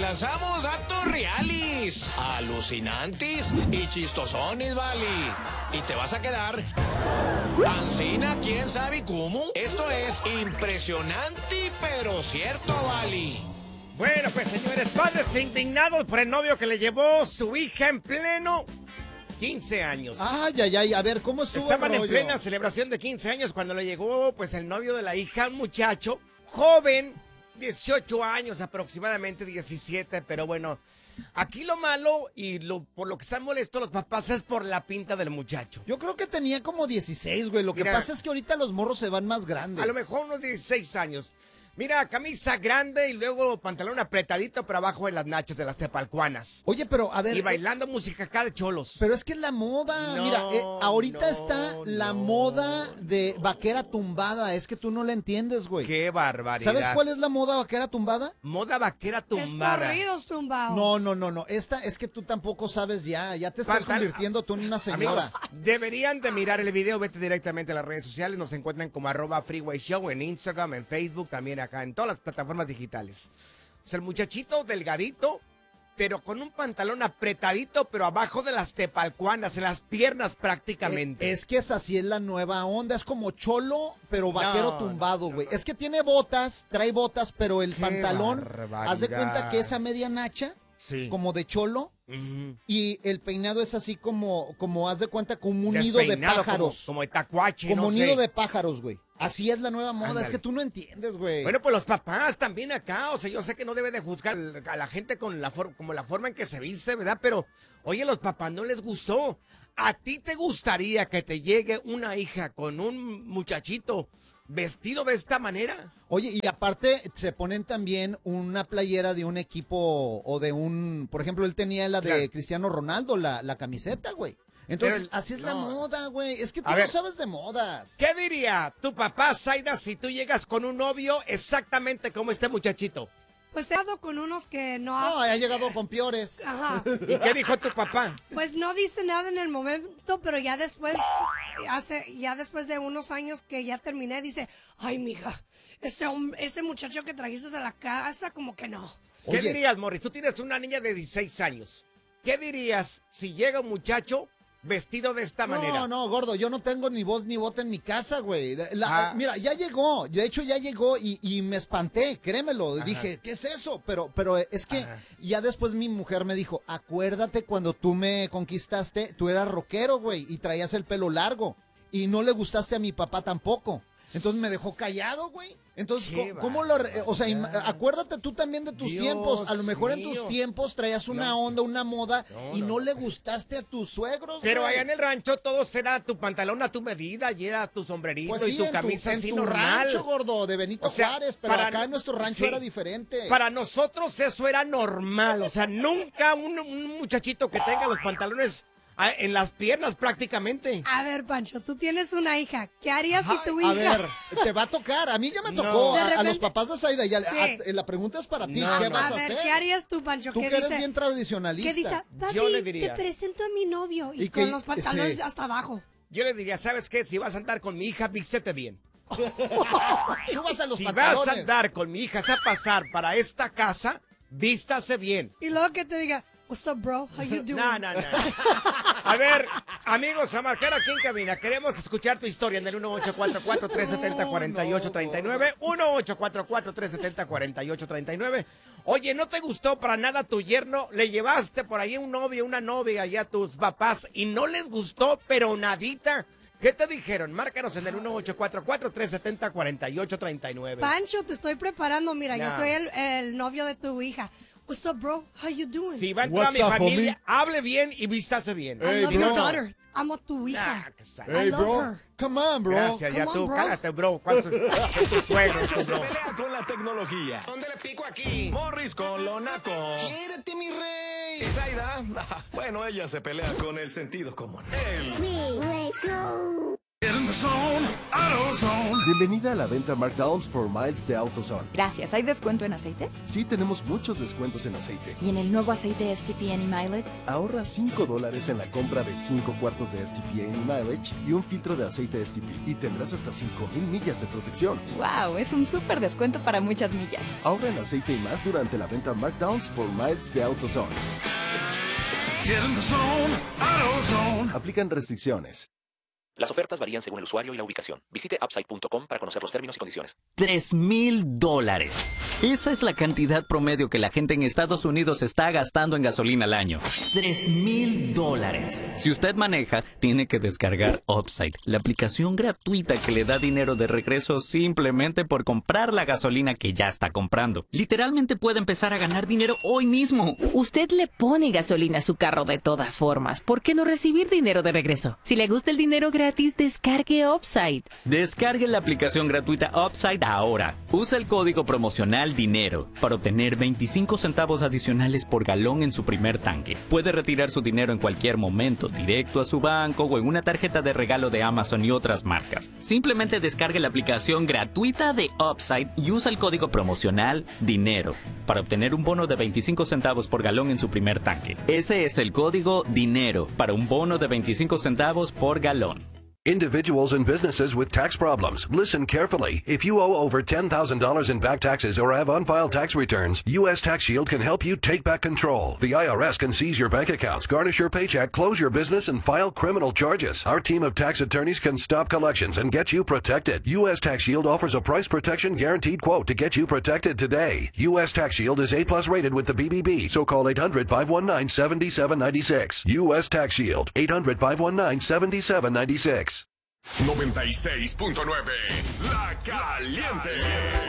lanzamos datos reales, alucinantes y chistosones, vale. Y te vas a quedar ancina, quién sabe cómo. Esto es impresionante, pero cierto, vale. Bueno, pues señores, padres indignados por el novio que le llevó su hija en pleno 15 años. Ay, ay, ay, a ver, ¿cómo estuvo Estaban el en rollo? plena celebración de 15 años cuando le llegó, pues, el novio de la hija, un muchacho joven, 18 años aproximadamente, 17, pero bueno, aquí lo malo y por lo que están molestos los papás es por la pinta del muchacho. Yo creo que tenía como 16, güey. Lo que Mira, pasa es que ahorita los morros se van más grandes. A lo mejor unos 16 años. Mira, camisa grande y luego pantalón apretadito por abajo de las nachas de las tepalcuanas. Oye, pero a ver... Y bailando música acá de cholos. Pero es que es la moda. No, Mira, ahorita no, está la moda de vaquera tumbada. Es que tú no la entiendes, güey. ¡Qué barbaridad! ¿Sabes cuál es la moda vaquera tumbada? Moda vaquera tumbada. Es corridos tumbados. No. Esta es que tú tampoco sabes ya. Ya te estás convirtiendo tú en una señora. Amigos, deberían de mirar el video. Vete directamente a las redes sociales. Nos encuentran como @freewayshow en Instagram, en Facebook, también acá en todas las plataformas digitales. O sea, el muchachito delgadito, pero con un pantalón apretadito, pero abajo de las tepalcuanas, en las piernas prácticamente. Es que así es la nueva onda. Es como cholo, pero vaquero tumbado, güey. Es que tiene botas, trae botas, pero el pantalón, barbaridad. haz de cuenta que es a media nacha, Sí. como de cholo. Y el peinado es así como haz de cuenta, como un nido de Despeinado, pájaros. Como de tacuache, Como no nido sé. de pájaros, güey. Así es la nueva moda. Ándale. Es que tú no entiendes, güey. Bueno, pues los papás también acá, o sea, yo sé que no debe de juzgar a la gente con como la forma en que se viste, ¿verdad? Pero, oye, los papás no les gustó. ¿A ti te gustaría que te llegue una hija con un muchachito vestido de esta manera? Oye, y aparte se ponen también una playera de un equipo o de un... Por ejemplo, él tenía la de Claro. Cristiano Ronaldo, la camiseta, güey. Entonces, Pero así es la no. moda, güey. Es que tú A no ver. sabes de modas. ¿Qué diría tu papá, Zaida, si tú llegas con un novio exactamente como este muchachito? Pues he dado con unos que no... No, ha llegado con peores. Ajá. ¿Y qué dijo tu papá? Pues no dice nada en el momento, pero ya después de unos años que ya terminé, dice, ay, mija, ese muchacho que trajiste a la casa, como que no. ¿Qué Oye. dirías, Morris? Tú tienes una niña de 16 años. ¿Qué dirías si llega un muchacho vestido de esta manera? No, gordo, yo no tengo ni voz ni voto en mi casa, güey. Mira, ya llegó, de hecho ya llegó y me espanté, créemelo. Ajá. Dije, ¿qué es eso? Pero es que Ajá. ya después mi mujer me dijo, acuérdate cuando tú me conquistaste, tú eras rockero, güey, y traías el pelo largo. Y no le gustaste a mi papá tampoco. Entonces me dejó callado, güey. Entonces, Qué ¿cómo o sea, acuérdate tú también de tus Dios tiempos. A lo mejor en mío. tus tiempos traías una No, onda, una moda, No, y no, no no. le gustaste a tus suegros, Pero güey. allá en el rancho todo será tu pantalón a tu medida y era tu sombrerito Pues sí, y tu en camisa en así tu normal. rancho, gordo, de Benito O sea, Juárez, pero para acá en nuestro rancho sí. era diferente. Para nosotros eso era normal, o sea, nunca un muchachito que tenga los pantalones en las piernas prácticamente. A ver, Pancho, tú tienes una hija. ¿Qué harías si tu A hija... ver, te va a tocar. A mí ya me No. tocó. De A los repente- papás de Zaida. Sí. La pregunta es para ti. No, ¿Qué no. vas A a ver, hacer? ¿qué harías tú, Pancho? Tú ¿Qué que eres dice? bien tradicionalista. ¿Qué dice? Papi, Yo le diría. te presento a mi novio. Y Y con que- los pantalones sí. hasta abajo. Yo le diría, ¿sabes qué? Si vas a andar con mi hija, vístete bien. Subas a los Si pantalones. vas a andar con mi hija a pasar para esta casa, vístase bien. Y luego que te diga, what's up, bro? How you doing? No. A ver, amigos, a marcar aquí en cabina. Queremos escuchar tu historia en el 1844-370-4839. 1844-370-4839. Oye, ¿no te gustó para nada tu yerno? Le llevaste por ahí un novio, una novia allá a tus papás y no les gustó, pero nadita. ¿Qué te dijeron? Márcanos en el 1844-370-4839. Pancho, te estoy preparando. Mira, yo No. soy el novio de tu hija. What's up, bro? How you doing? Si va a entrar a mi What's up, familia, hable bien y vístase bien. I Hey, love bro. your daughter. Amo a tu hija. Ah, que sa- Hey, I love bro. her. Come on, bro. Gracias, ya Come tú, on, bro. cállate, bro. ¿Cuál son tus suegros, Se bro? pelea con la tecnología. ¿Dónde le pico aquí? Morris con lo naco. ¡Quiérete, mi rey! ¿Y Zaida? Bueno, ella se pelea con el sentido común. El Bienvenida a la venta Markdowns for Miles de AutoZone. Gracias. ¿Hay descuento en aceites? Sí, tenemos muchos descuentos en aceite. ¿Y en el nuevo aceite STP Any Mileage? Ahorra $5 en la compra de 5 cuartos de STP Any Mileage y un filtro de aceite STP. Y tendrás hasta 5,000 millas de protección. ¡Wow! Es un súper descuento para muchas millas. Ahorra en aceite y más durante la venta Markdowns for Miles de AutoZone. Aplican restricciones. Las ofertas varían según el usuario y la ubicación. Visite upside.com para conocer los términos y condiciones. $3,000. Esa es la cantidad promedio que la gente en Estados Unidos está gastando en gasolina al año. $3,000. Si usted maneja, tiene que descargar Upside, la aplicación gratuita que le da dinero de regreso simplemente por comprar la gasolina que ya está comprando. Literalmente puede empezar a ganar dinero hoy mismo. Usted le pone gasolina a su carro de todas formas. ¿Por qué no recibir dinero de regreso? Si le gusta el dinero gratis, descargue Upside. Descargue la aplicación gratuita Upside ahora. Usa el código promocional DINERO para obtener 25 centavos adicionales por galón en su primer tanque. Puede retirar su dinero en cualquier momento, directo a su banco o en una tarjeta de regalo de Amazon y otras marcas. Simplemente descargue la aplicación gratuita de Upside y usa el código promocional DINERO para obtener un bono de 25 centavos por galón en su primer tanque. Ese es el código DINERO para un bono de 25 centavos por galón. Individuals and businesses with tax problems, listen carefully. If you owe over $10,000 in back taxes or have unfiled tax returns, U.S. Tax Shield can help you take back control. The IRS can seize your bank accounts, garnish your paycheck, close your business, and file criminal charges. Our team of tax attorneys can stop collections and get you protected. U.S. Tax Shield offers a price protection guaranteed quote to get you protected today. U.S. Tax Shield is A+ rated with the BBB, so call 800-519-7796. U.S. Tax Shield, 800-519-7796. 96.9 La Caliente.